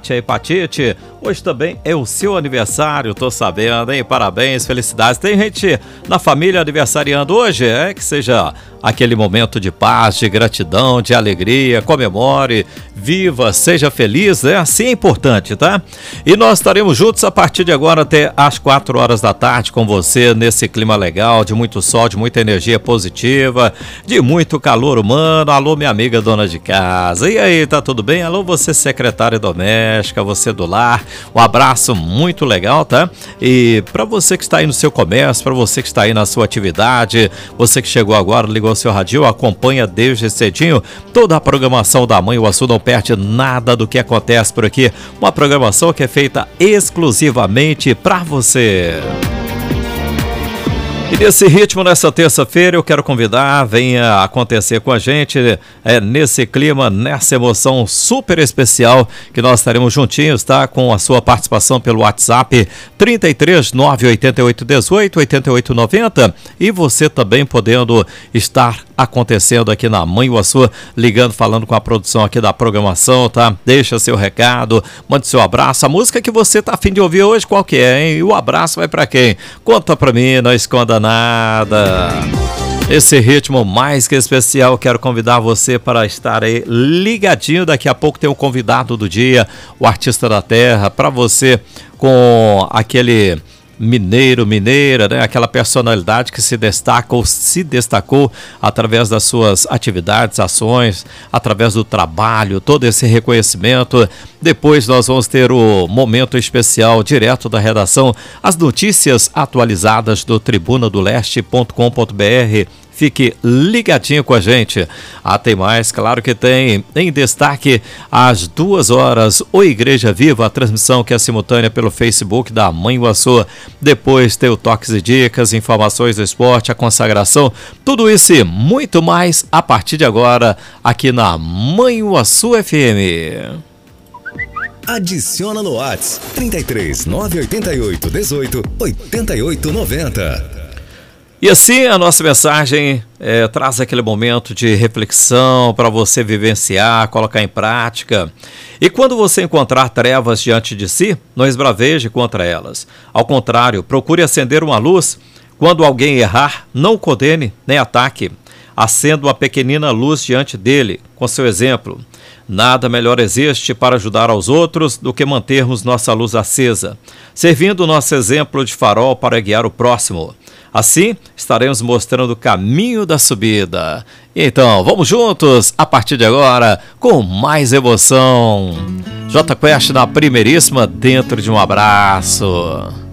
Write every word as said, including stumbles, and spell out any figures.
combate à hepatite. Hoje também é o seu aniversário, tô sabendo, hein? Parabéns, felicidades. Tem gente na família aniversariando hoje, é? Que seja aquele momento de paz, de gratidão, de alegria, comemore, viva, seja feliz, é assim é importante, tá? E nós estaremos juntos a partir de agora até às quatro horas da tarde com você nesse clima legal, de muito sol, de muita energia positiva, de muito calor humano. Alô, minha amiga dona de casa, e aí, tá tudo bem? Alô, você secretária doméstica, você do lar, um abraço muito legal, tá? E para você que está aí no seu comércio, para você que está aí na sua atividade, você que chegou agora, ligou o seu radinho, acompanha desde cedinho toda a programação da Mãe Uaçu, não perde nada do que acontece por aqui, uma programação que é feita exclusivamente para você. E nesse ritmo, nessa terça-feira, eu quero convidar, venha acontecer com a gente, é, nesse clima, nessa emoção super especial, que nós estaremos juntinhos, tá? Com a sua participação pelo WhatsApp trinta e três, nove oito oito, dezoito, oitenta e oito, noventa, e você também podendo estar acontecendo aqui na Mãe Uaçu, ligando, falando com a produção aqui da programação, tá? Deixa seu recado, mande seu abraço, a música que você tá a fim de ouvir hoje, qual que é, hein? E o abraço vai para quem? Conta pra mim, não esconda nada. Esse ritmo mais que especial, quero convidar você para estar aí ligadinho. Daqui a pouco tem o convidado do dia, o artista da terra, para você com aquele mineiro, mineira, né? Aquela personalidade que se destaca ou se destacou através das suas atividades, ações, através do trabalho, todo esse reconhecimento. Depois nós vamos ter o momento especial direto da redação, as notícias atualizadas do tribuna do leste ponto com ponto br. Fique ligadinho com a gente. Ah, tem mais, claro que tem. Em destaque, às duas horas, o Igreja Viva, a transmissão que é simultânea pelo Facebook da Mãe Uaçu. Depois tem o Toques e Dicas, informações do esporte, a consagração. Tudo isso e muito mais a partir de agora, aqui na Mãe Uaçu F M. Adiciona no WhatsApp trinta e três, nove oito oito, dezoito, oitenta e oito, noventa. E assim a nossa mensagem é, traz aquele momento de reflexão para você vivenciar, colocar em prática. E quando você encontrar trevas diante de si, não esbraveje contra elas. Ao contrário, procure acender uma luz. Quando alguém errar, não condene nem ataque. Acenda uma pequenina luz diante dele, com seu exemplo. Nada melhor existe para ajudar aos outros do que mantermos nossa luz acesa, servindo nosso exemplo de farol para guiar o próximo. Assim, estaremos mostrando o caminho da subida. Então, vamos juntos, a partir de agora, com mais emoção. J Quest na primeiríssima, dentro de um abraço.